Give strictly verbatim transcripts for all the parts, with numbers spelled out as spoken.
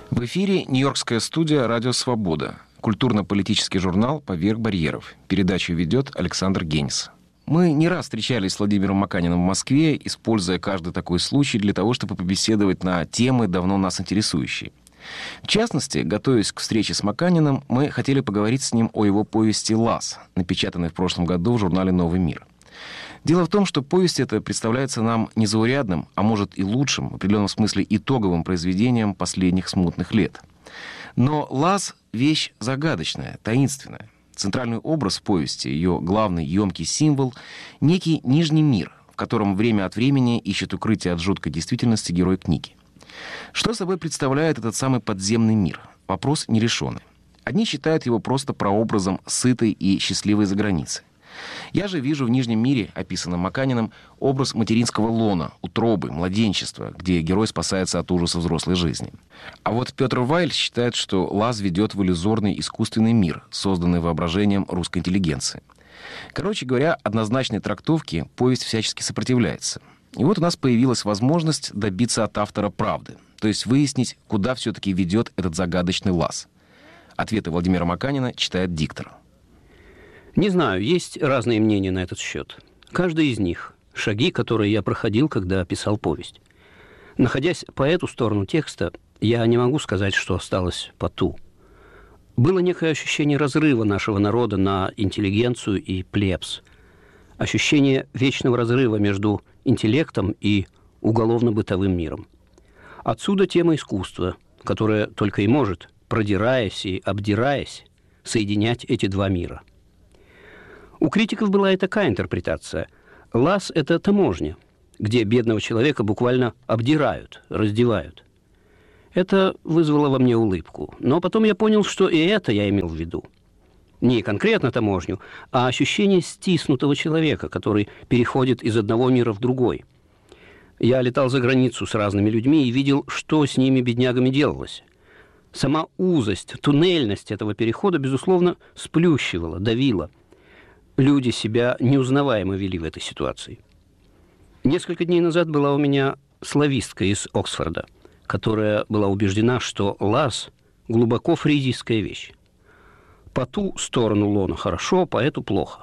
В эфире Нью-Йоркская студия «Радио Свобода». Культурно-политический журнал «Поверх барьеров». Передачу ведет Александр Генис. Мы не раз встречались с Владимиром Маканиным в Москве, используя каждый такой случай для того, чтобы побеседовать на темы, давно нас интересующие. В частности, готовясь к встрече с Маканиным, мы хотели поговорить с ним о его повести «Лаз», напечатанной в прошлом году в журнале «Новый мир». Дело в том, что повесть эта представляется нам незаурядным, а может и лучшим, в определенном смысле итоговым произведением последних смутных лет. Но «Лаз» — вещь загадочная, таинственная. Центральный образ в повести, ее главный емкий символ — некий нижний мир, в котором время от времени ищет укрытие от жуткой действительности герой книги. Что собой представляет этот самый подземный мир? Вопрос нерешенный. Одни считают его просто прообразом сытой и счастливой заграницы. Я же вижу в Нижнем мире, описанном Маканиным, образ материнского лона, утробы, младенчества, где герой спасается от ужаса взрослой жизни. А вот Петр Вайль считает, что «Лаз» ведет в иллюзорный искусственный мир, созданный воображением русской интеллигенции. Короче говоря, однозначной трактовке повесть всячески сопротивляется. И вот у нас появилась возможность добиться от автора правды, то есть выяснить, куда все-таки ведет этот загадочный «Лаз». Ответы Владимира Маканина читает диктор. Не знаю, есть разные мнения на этот счет. Каждый из них – шаги, которые я проходил, когда писал повесть. Находясь по эту сторону текста, я не могу сказать, что осталось по ту. Было некое ощущение разрыва нашего народа на интеллигенцию и плебс. Ощущение вечного разрыва между интеллектом и уголовно-бытовым миром. Отсюда тема искусства, которая только и может, продираясь и обдираясь, соединять эти два мира. У критиков была и такая интерпретация. «Лаз» — это таможня, где бедного человека буквально обдирают, раздевают. Это вызвало во мне улыбку. Но потом я понял, что и это я имел в виду. Не конкретно таможню, а ощущение стиснутого человека, который переходит из одного мира в другой. Я летал за границу с разными людьми и видел, что с ними, беднягами, делалось. Сама узость, туннельность этого перехода, безусловно, сплющивала, давила. Люди себя неузнаваемо вели в этой ситуации. Несколько дней назад была у меня славистка из Оксфорда, которая была убеждена, что «Лаз» — глубоко фризийская вещь. По ту сторону лона хорошо, по эту плохо.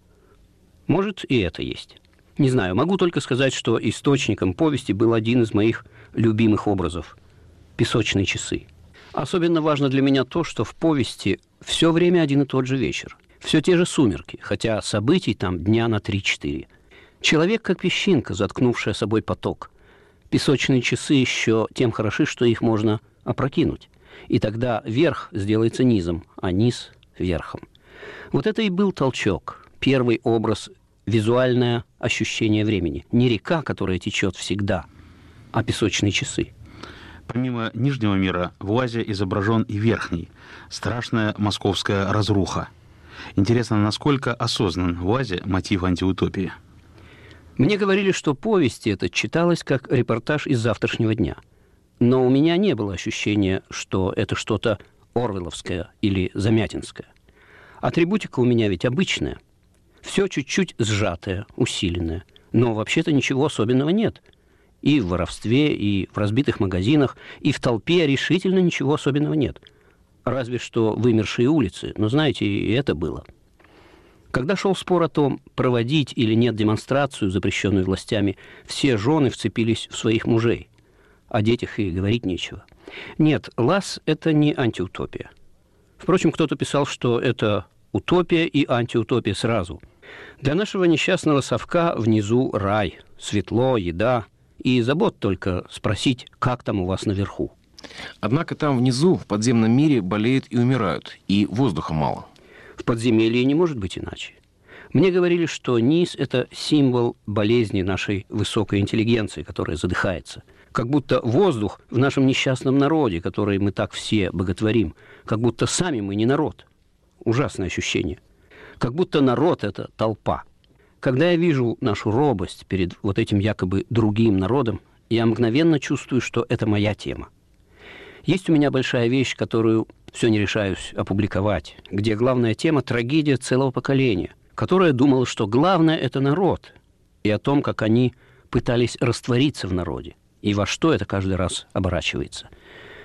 Может, и это есть. Не знаю, могу только сказать, что источником повести был один из моих любимых образов – песочные часы. Особенно важно для меня то, что в повести все время один и тот же вечер. Все те же сумерки, хотя событий там дня на три-четыре. Человек как песчинка, заткнувшая собой поток. Песочные часы еще тем хороши, что их можно опрокинуть. И тогда верх сделается низом, а низ – верхом. Вот это и был толчок. Первый образ – визуальное ощущение времени. Не река, которая течет всегда, а песочные часы. Помимо Нижнего мира в «Лазе» изображен и Верхний. Страшная московская разруха. Интересно, насколько осознан в «Лазе» мотив антиутопии? Мне говорили, что повесть эта читалась как репортаж из завтрашнего дня. Но у меня не было ощущения, что это что-то орвелловское или замятинское. Атрибутика у меня ведь обычная. Все чуть-чуть сжатое, усиленное. Но вообще-то ничего особенного нет. И в воровстве, и в разбитых магазинах, и в толпе решительно ничего особенного нет. Разве что вымершие улицы, но, знаете, и это было. Когда шел спор о том, проводить или нет демонстрацию, запрещенную властями, все жены вцепились в своих мужей. О детях и говорить нечего. Нет, «Лаз» — это не антиутопия. Впрочем, кто-то писал, что это утопия и антиутопия сразу. Для нашего несчастного совка внизу рай, светло, еда, и забот только спросить, как там у вас наверху. Однако там внизу, в подземном мире, болеют и умирают, и воздуха мало. В подземелье не может быть иначе. Мне говорили, что низ – это символ болезни нашей высокой интеллигенции, которая задыхается. Как будто воздух в нашем несчастном народе, который мы так все боготворим, как будто сами мы не народ. Ужасное ощущение. Как будто народ – это толпа. Когда я вижу нашу робость перед вот этим якобы другим народом, я мгновенно чувствую, что это моя тема. Есть у меня большая вещь, которую все не решаюсь опубликовать, где главная тема – трагедия целого поколения, которое думало, что главное – это народ, и о том, как они пытались раствориться в народе, и во что это каждый раз оборачивается.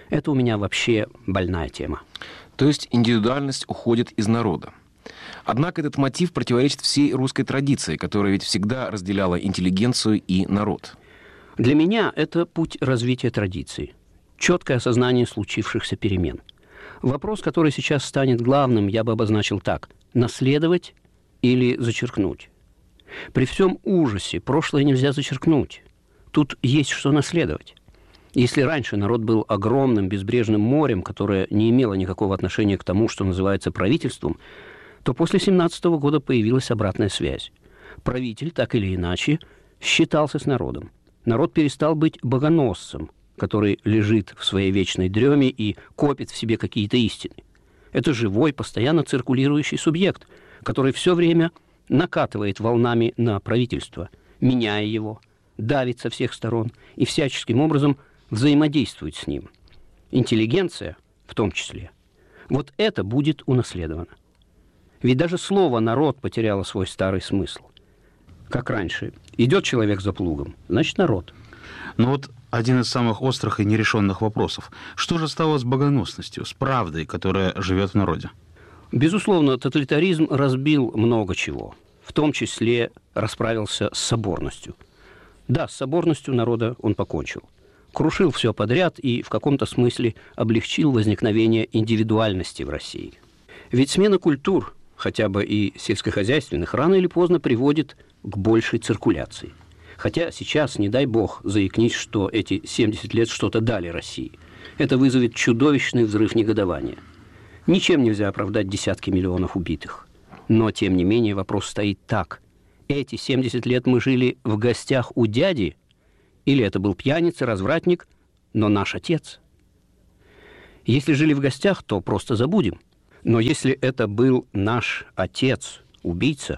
Это у меня вообще больная тема. То есть индивидуальность уходит из народа. Однако этот мотив противоречит всей русской традиции, которая ведь всегда разделяла интеллигенцию и народ. Для меня это путь развития традиции, четкое осознание случившихся перемен. Вопрос, который сейчас станет главным, я бы обозначил так: наследовать или зачеркнуть. При всем ужасе прошлое нельзя зачеркнуть. Тут есть что наследовать. Если раньше народ был огромным безбрежным морем, которое не имело никакого отношения к тому, что называется правительством, то после семнадцатого года появилась обратная связь. Правитель, так или иначе, считался с народом. Народ перестал быть богоносцем, который лежит в своей вечной дреме и копит в себе какие-то истины. Это живой, постоянно циркулирующий субъект, который все время накатывает волнами на правительство, меняя его, давит со всех сторон и всяческим образом взаимодействует с ним. Интеллигенция, в том числе, вот это будет унаследовано. Ведь даже слово «народ» потеряло свой старый смысл. Как раньше, идет человек за плугом, значит народ. Но вот один из самых острых и нерешенных вопросов. Что же стало с богоносностью, с правдой, которая живет в народе? Безусловно, тоталитаризм разбил много чего, в том числе расправился с соборностью. Да, с соборностью народа он покончил. Крушил все подряд и в каком-то смысле облегчил возникновение индивидуальности в России. Ведь смена культур, хотя бы и сельскохозяйственных, рано или поздно приводит к большей циркуляции. Хотя сейчас, не дай бог, заикнись, что эти семьдесят лет что-то дали России. Это вызовет чудовищный взрыв негодования. Ничем нельзя оправдать десятки миллионов убитых. Но, тем не менее, вопрос стоит так. Эти семьдесят лет мы жили в гостях у дяди, или это был пьяница, развратник, но наш отец? Если жили в гостях, то просто забудем. Но если это был наш отец, убийца,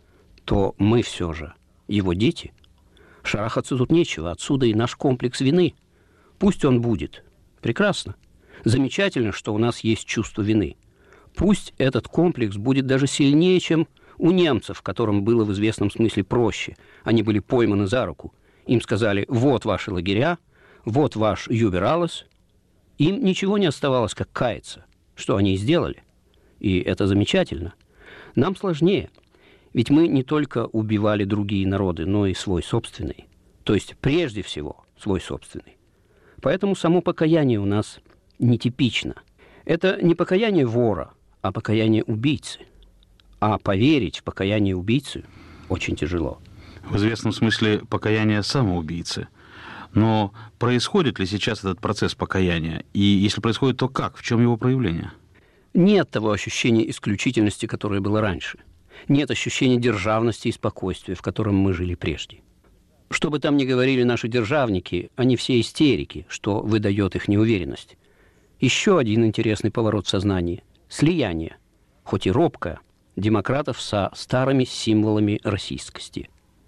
то мы все же его дети. Шарахаться тут нечего, отсюда и наш комплекс вины. Пусть он будет. Прекрасно. Замечательно, что у нас есть чувство вины. Пусть этот комплекс будет даже сильнее, чем у немцев, которым было в известном смысле проще. Они были пойманы за руку. Им сказали: вот ваши лагеря, вот ваш юбералес. Им ничего не оставалось, как каяться. Что они и сделали. И это замечательно. Нам сложнее. Ведь мы не только убивали другие народы, но и свой собственный. То есть, прежде всего, свой собственный. Поэтому само покаяние у нас нетипично. Это не покаяние вора, а покаяние убийцы. А поверить в покаяние убийцы очень тяжело. В известном смысле покаяние самоубийцы. Но происходит ли сейчас этот процесс покаяния? И если происходит, то как? В чем его проявление? Нет того ощущения исключительности, которое было раньше. Нет ощущения державности и спокойствия, в котором мы жили прежде. Что бы там ни говорили наши державники, они все истерики, что выдает их неуверенность. Еще один интересный поворот в сознании – слияние, хоть и робкое, демократов со старыми символами российскости.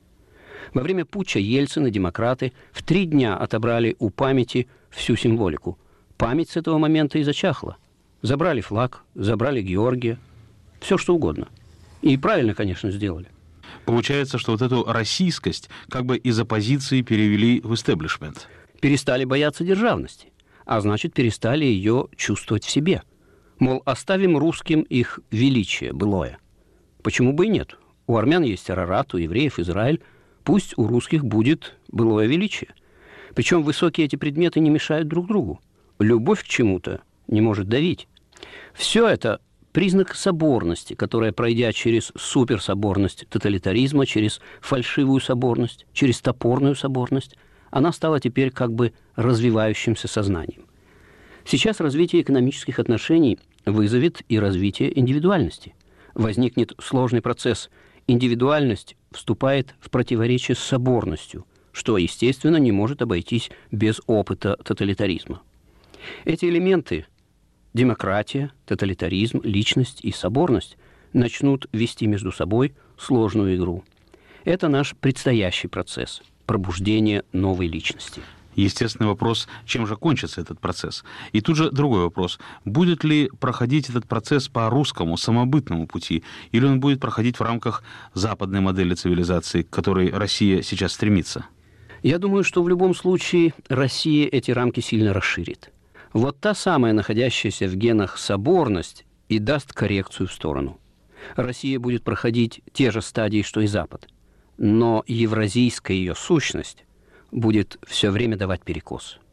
Во время путча Ельцина демократы в три дня отобрали у памяти всю символику. Память с этого момента и зачахла. Забрали флаг, забрали Георгия, все что угодно. И правильно, конечно, сделали. Получается, что вот эту российскость как бы из оппозиции перевели в истеблишмент. Перестали бояться державности, а значит, перестали ее чувствовать в себе. Мол, оставим русским их величие былое. Почему бы и нет? У армян есть Арарат, у евреев Израиль. Пусть у русских будет былое величие. Причем высокие эти предметы не мешают друг другу. Любовь к чему-то не может давить. Все это признак соборности, которая, пройдя через суперсоборность тоталитаризма, через фальшивую соборность, через топорную соборность, она стала теперь как бы развивающимся сознанием. Сейчас развитие экономических отношений вызовет и развитие индивидуальности. Возникнет сложный процесс. Индивидуальность вступает в противоречие с соборностью, что, естественно, не может обойтись без опыта тоталитаризма. Эти элементы – демократия, тоталитаризм, личность и соборность – начнут вести между собой сложную игру. Это наш предстоящий процесс – пробуждение новой личности. Естественный вопрос, чем же кончится этот процесс? И тут же другой вопрос. Будет ли проходить этот процесс по русскому самобытному пути, или он будет проходить в рамках западной модели цивилизации, к которой Россия сейчас стремится? Я думаю, что в любом случае Россия эти рамки сильно расширит. Вот та самая находящаяся в генах соборность и даст коррекцию в сторону. Россия будет проходить те же стадии, что и Запад, но евразийская ее сущность будет все время давать перекос.